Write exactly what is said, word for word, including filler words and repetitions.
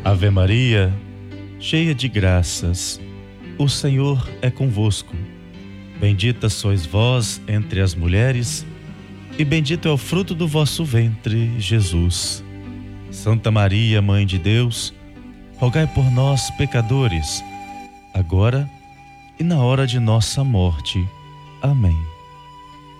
Ave Maria, cheia de graças, o Senhor é convosco. Bendita sois vós entre as mulheres, e bendito é o fruto do vosso ventre, Jesus. Santa Maria, Mãe de Deus, rogai por nós, pecadores, agora e na hora de nossa morte. Amém.